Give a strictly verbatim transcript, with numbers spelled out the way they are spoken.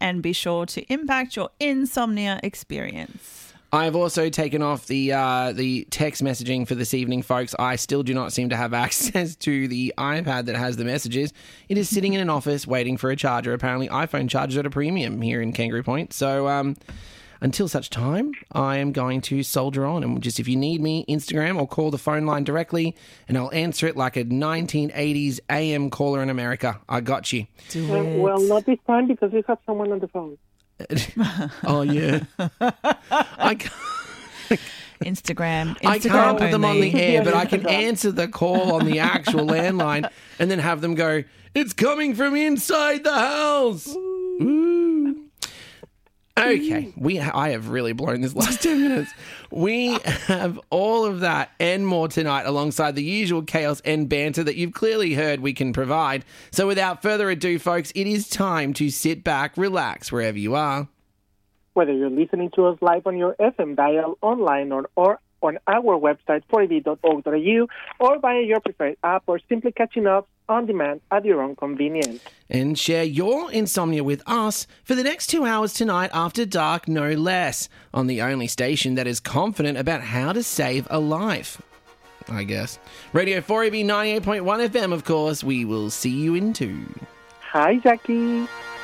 and be sure to impact your insomnia experience. I've also taken off the uh, the text messaging for this evening, folks. I still do not seem to have access to the iPad that has the messages. It is sitting in an office waiting for a charger. Apparently, iPhone chargers at a premium here in Kangaroo Point. So um, until such time, I am going to soldier on. And just if you need me, Instagram or call the phone line directly, and I'll answer it like a nineteen eighties A M caller in America. I got you. Do Well, it. well, not this time because we have someone on the phone. Oh, yeah. I can't. Instagram. Instagram I can't put them on only. the air, but I can answer the call on the actual landline and then have them go, it's coming from inside the house. Ooh. Okay, we ha- I have really blown this last ten minutes. We have all of that and more tonight alongside the usual chaos and banter that you've clearly heard we can provide. So without further ado, folks, it is time to sit back, relax wherever you are. Whether you're listening to us live on your F M dial, online, or, or on our website, four a b dot org dot a u, or via your preferred app, or simply catching up on demand at your own convenience. And share your insomnia with us for the next two hours tonight after dark, no less, on the only station that is confident about how to save a life, I guess. Radio four A B ninety-eight point one F M, of course. We will see you in two. Hi, Jackie.